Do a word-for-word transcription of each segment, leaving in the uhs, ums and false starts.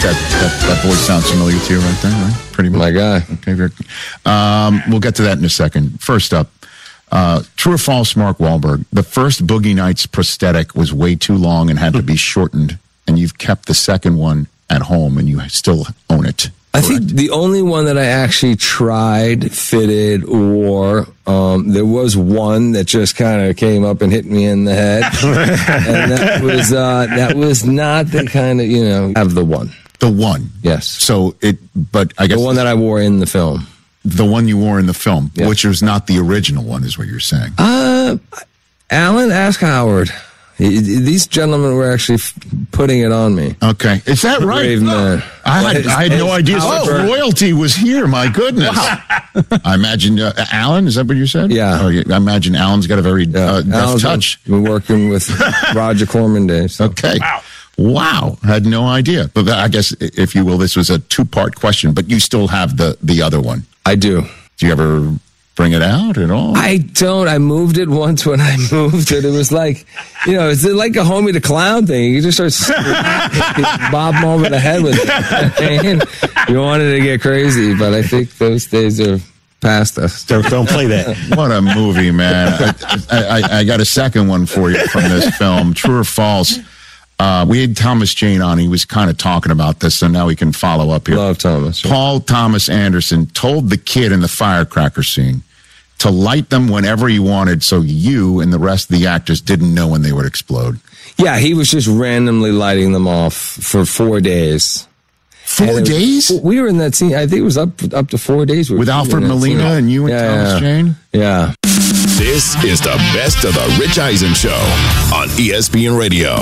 that, that, that voice sounds familiar to you right there, right? Pretty much. My guy. Okay, very good. Um, we'll get to that in a second. First up, uh, true or false, Mark Wahlberg, the first Boogie Nights prosthetic was way too long and had to be shortened, and you've kept the second one at home, and you still own it. I think the only one that I actually tried, fitted, wore, um, there was one that just kind of came up and hit me in the head. And that was uh, that was not the kind of, you know, have the one. The one. Yes. So it, but I guess. The one that I wore in the film. The one you wore in the film, yeah. which was not the original one, is what you're saying. Uh, Alan, ask Howard. These gentlemen were actually f- putting it on me. Okay. Is that right? Brave man. I had, his, I had no idea such Howard. royalty was here. My goodness. Wow. I imagine, uh, Alan, is that what you said? Yeah. Oh, yeah. I imagine Alan's got a very yeah. uh, deft touch. Been working with Roger Corman days. So. Okay. Wow. Wow. I had no idea. But I guess, if you will, this was a two-part question, but you still have the, the other one. I do. Do you ever bring it out at all? I don't. I moved it once when I moved it. It was like, you know, it's like a Homie the Clown thing. You just start bob them over the head with it. You wanted to get crazy, but I think those days are past us. Don't, don't play that. What a movie, man. I, I, I got a second one for you from this film. True or false? Uh, we had Thomas Jane on. He was kind of talking about this, so now we can follow up here. Love Thomas. Paul Thomas Anderson told the kid in the firecracker scene to light them whenever he wanted, so you and the rest of the actors didn't know when they would explode. Yeah, he was just randomly lighting them off for four days. Four was, days? We were in that scene. I think it was up up to four days. We With Alfred Molina scene. And you and yeah, Thomas yeah. Jane? Yeah. This is the best of the Rich Eisen Show on E S P N Radio.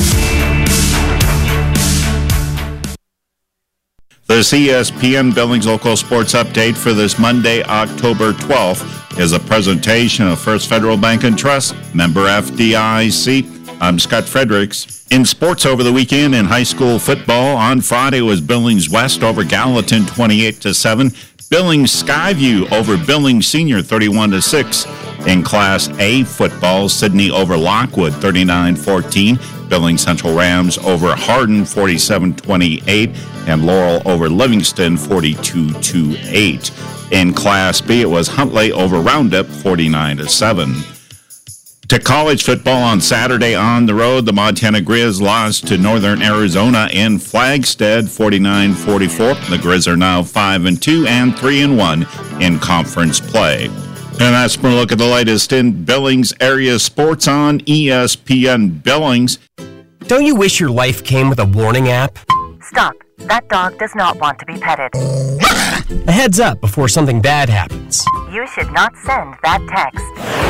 This E S P N Billings Local Sports Update for this Monday, October twelfth, is a presentation of First Federal Bank and Trust, member F D I C. I'm Scott Fredericks. In sports over the weekend in high school football, on Friday was Billings West over Gallatin twenty-eight to seven. Billings Skyview over Billings Senior thirty-one to six. In Class A football, Sydney over Lockwood thirty-nine fourteen. Billings Central Rams over Hardin forty-seven twenty-eight. And Laurel over Livingston forty-two to eight. In Class B, it was Huntley over Roundup forty-nine to seven. To college football on Saturday on the road, the Montana Grizz lost to Northern Arizona in Flagstead forty-nine forty-four. The Grizz are now five and two and three and one in conference play. And that's for a look at the latest in Billings area sports on E S P N Billings. Don't you wish your life came with a warning app? Stop. That dog does not want to be petted. A heads up before something bad happens. You should not send that text.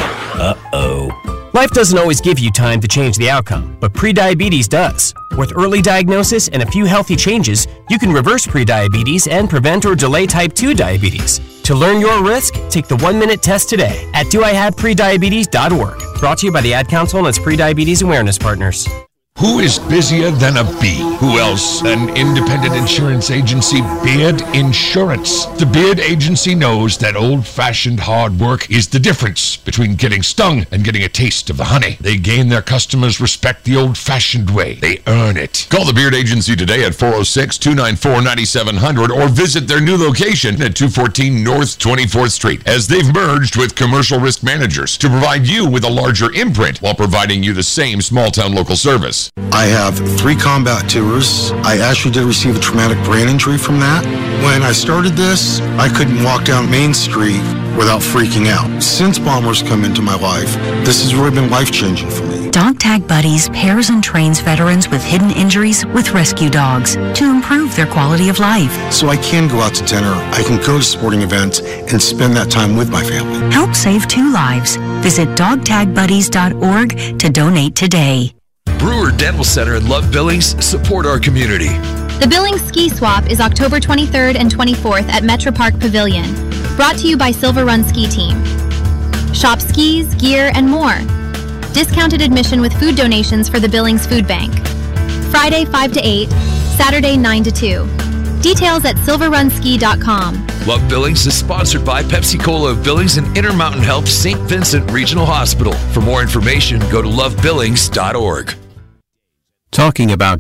Uh-oh. Life doesn't always give you time to change the outcome, but prediabetes does. With early diagnosis and a few healthy changes, you can reverse prediabetes and prevent or delay type two diabetes. To learn your risk, take the one-minute test today at do I have prediabetes dot org. Brought to you by the Ad Council and its Prediabetes Awareness Partners. Who is busier than a bee? Who else? An independent insurance agency, Beard Insurance. The Beard Agency knows that old-fashioned hard work is the difference between getting stung and getting a taste of the honey. They gain their customers' respect the old-fashioned way. They earn it. Call the Beard Agency today at four oh six, two nine four, nine seven hundred or visit their new location at two fourteen North twenty-fourth Street, as they've merged with Commercial Risk Managers to provide you with a larger imprint while providing you the same small-town local service. I have three combat tours. I actually did receive a traumatic brain injury from that. When I started this, I couldn't walk down Main Street without freaking out. Since Bombers come into my life, this has really been life-changing for me. Dog Tag Buddies pairs and trains veterans with hidden injuries with rescue dogs to improve their quality of life. So I can go out to dinner, I can go to sporting events, and spend that time with my family. Help save two lives. Visit dog tag buddies dot org to donate today. Brewer Dental Center and Love Billings support our community. The Billings Ski Swap is October twenty-third and twenty-fourth at Metro Park Pavilion. Brought to you by Silver Run Ski Team. Shop skis, gear, and more. Discounted admission with food donations for the Billings Food Bank. Friday five to eight, Saturday nine to two. Details at silver run ski dot com. Love Billings is sponsored by Pepsi Cola of Billings and Intermountain Health Saint Vincent Regional Hospital. For more information, go to love billings dot org. Talking about